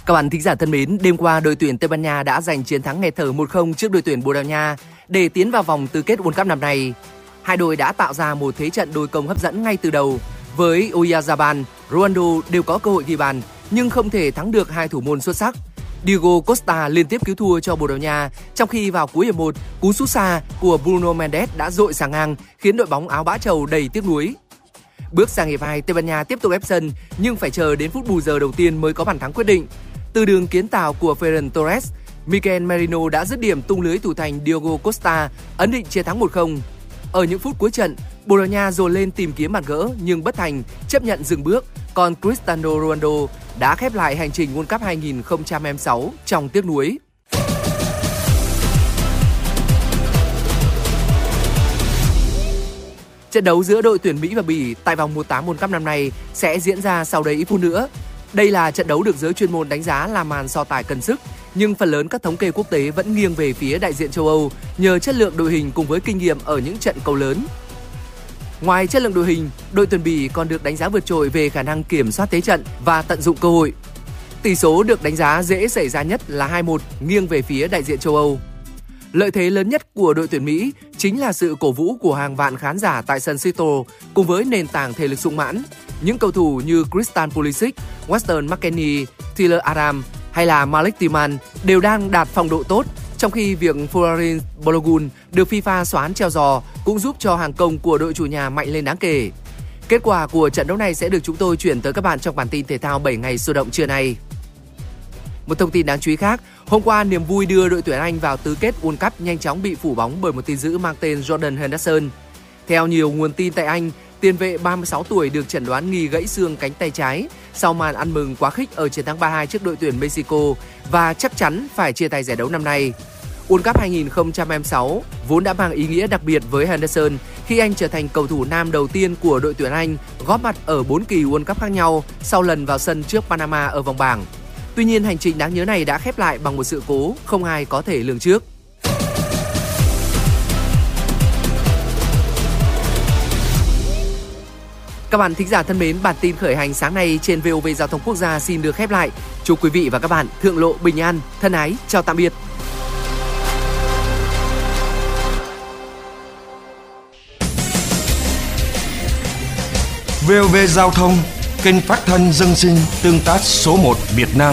Các bạn thính giả thân mến, đêm qua đội tuyển Tây Ban Nha đã giành chiến thắng nghẹt thở 1-0 trước đội tuyển Bồ Đào Nha để tiến vào vòng tứ kết World Cup năm nay. Hai đội đã tạo ra một thế trận đôi công hấp dẫn ngay từ đầu. Với Oyarzabal, Ronaldo đều có cơ hội ghi bàn nhưng không thể thắng được hai thủ môn xuất sắc. Diego Costa liên tiếp cứu thua cho Bồ Đào Nha, trong khi vào cuối hiệp 1, cú sút xa của Bruno Mendes đã dội sang ngang khiến đội bóng áo bã trầu đầy tiếc nuối. Bước sang hiệp 2, Tây Ban Nha tiếp tục ép sân nhưng phải chờ đến phút bù giờ đầu tiên mới có bàn thắng quyết định. Từ đường kiến tạo của Ferran Torres, Mikel Merino đã dứt điểm tung lưới thủ thành Diego Costa ấn định chiến thắng 1-0. Ở những phút cuối trận, Bồ Đào Nha dồn lên tìm kiếm bàn gỡ nhưng bất thành, chấp nhận dừng bước. Còn Cristiano Ronaldo đã khép lại hành trình World Cup 2026 trong tiếc nuối. Trận đấu giữa đội tuyển Mỹ và Bỉ tại vòng 1/8 World Cup năm nay sẽ diễn ra sau đây ít phút nữa. Đây là trận đấu được giới chuyên môn đánh giá là màn so tài cân sức, nhưng phần lớn các thống kê quốc tế vẫn nghiêng về phía đại diện châu Âu nhờ chất lượng đội hình cùng với kinh nghiệm ở những trận cầu lớn. Ngoài chất lượng đội hình, đội tuyển Bỉ còn được đánh giá vượt trội về khả năng kiểm soát thế trận và tận dụng cơ hội. Tỷ số được đánh giá dễ xảy ra nhất là 2-1 nghiêng về phía đại diện châu Âu. Lợi thế lớn nhất của đội tuyển Mỹ chính là sự cổ vũ của hàng vạn khán giả tại sân Seattle cùng với nền tảng thể lực sung mãn. Những cầu thủ như Christian Pulisic, Weston McKennie, Tyler Adams hay là Malik Tillman đều đang đạt phong độ tốt, trong khi việc Florin Balogun được FIFA xoán treo giò cũng giúp cho hàng công của đội chủ nhà mạnh lên đáng kể. Kết quả của trận đấu này sẽ được chúng tôi chuyển tới các bạn trong bản tin thể thao 7 ngày sôi động trưa nay. Một thông tin đáng chú ý khác, hôm qua niềm vui đưa đội tuyển Anh vào tứ kết World Cup nhanh chóng bị phủ bóng bởi một tin dữ mang tên Jordan Henderson. Theo nhiều nguồn tin tại Anh, tiền vệ 36 tuổi được chẩn đoán nghi gãy xương cánh tay trái sau màn ăn mừng quá khích ở chiến thắng 3-2 trước đội tuyển Mexico và chắc chắn phải chia tay giải đấu năm nay. World Cup 2026 vốn đã mang ý nghĩa đặc biệt với Henderson khi anh trở thành cầu thủ nam đầu tiên của đội tuyển Anh góp mặt ở 4 kỳ World Cup khác nhau sau lần vào sân trước Panama ở vòng bảng. Tuy nhiên, hành trình đáng nhớ này đã khép lại bằng một sự cố không ai có thể lường trước. Các bạn thính giả thân mến, bản tin khởi hành sáng nay trên VOV Giao thông Quốc gia xin được khép lại. Chúc quý vị và các bạn thượng lộ bình an, thân ái, chào tạm biệt. VOV Giao thông, kênh phát thanh dân sinh tương tác số 1 Việt Nam.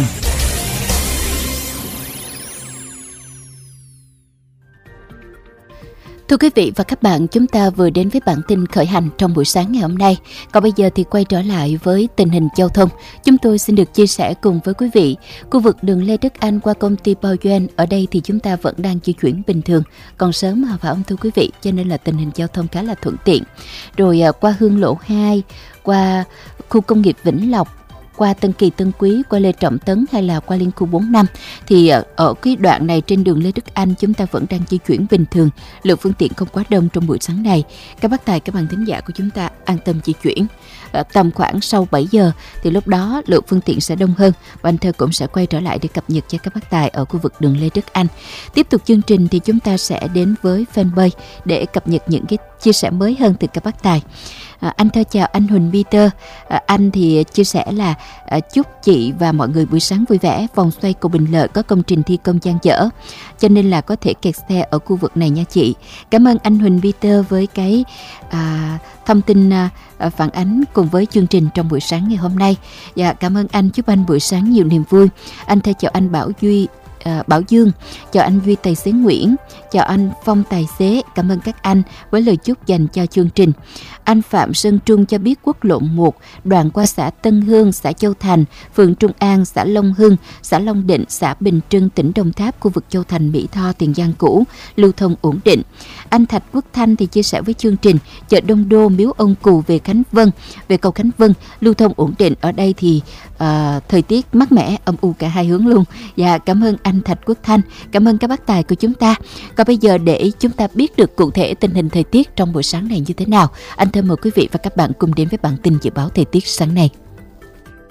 Thưa quý vị và các bạn, chúng ta vừa đến với bản tin khởi hành trong buổi sáng ngày hôm nay. Còn bây giờ thì quay trở lại với tình hình giao thông. Chúng tôi xin được chia sẻ cùng với quý vị. Khu vực đường Lê Đức Anh qua công ty Bao Doan, ở đây thì chúng ta vẫn đang di chuyển bình thường. Còn sớm mà phải không thưa quý vị? Cho nên là tình hình giao thông khá là thuận tiện. Rồi qua Hương Lộ 2, qua khu công nghiệp Vĩnh Lộc, qua Tân Kỳ Tân Quý, qua Lê Trọng Tấn hay là qua Liên khu 45 thì ở cái đoạn này trên đường Lê Đức Anh chúng ta vẫn đang di chuyển bình thường, lượng phương tiện không quá đông trong buổi sáng này. Các bác tài, các bạn thính giả của chúng ta an tâm di chuyển. Tầm khoảng sau 7 giờ thì lúc đó lượng phương tiện sẽ đông hơn và anh Thơ cũng sẽ quay trở lại để cập nhật cho các bác tài ở khu vực đường Lê Đức Anh. Tiếp tục chương trình thì chúng ta sẽ đến với fanpage để cập nhật những cái chia sẻ mới hơn từ các bác tài. Anh Thơ chào anh Huỳnh Peter. Anh thì chia sẻ là chúc chị và mọi người buổi sáng vui vẻ. Vòng xoay cầu Bình Lợi có công trình thi công dang dở cho nên là có thể kẹt xe ở khu vực này nha chị. Cảm ơn anh Huỳnh Peter với cái thông tin phản ánh cùng với chương trình trong buổi sáng ngày hôm nay. Dạ, cảm ơn anh, chúc anh buổi sáng nhiều niềm vui. Anh Thơ chào anh Bảo Dương, chào anh Duy tài xế Nguyễn, chào anh Phong tài xế, cảm ơn các anh với lời chúc dành cho chương trình. Anh Phạm Sơn Trung cho biết quốc lộ 1 đoạn qua xã Tân Hương, xã Châu Thành, phường Trung An, xã Long Hưng, xã Long Định, xã Bình Trưng, tỉnh Đồng Tháp, khu vực Châu Thành, Mỹ Tho, Tiền Giang cũ, lưu thông ổn định. Anh Thạch Quốc Thanh thì chia sẻ với chương trình chợ Đông Đô, Miếu Ông Cù về cầu Khánh Vân, lưu thông ổn định. Ở đây thì thời tiết mát mẻ, âm u cả hai hướng luôn. Dạ, cảm ơn anh Thạch Quốc Thanh, cảm ơn các bác tài của chúng ta. Còn bây giờ để chúng ta biết được cụ thể tình hình thời tiết trong buổi sáng này như thế nào, anh Thơ mời quý vị và các bạn cùng đến với bản tin dự báo thời tiết sáng nay.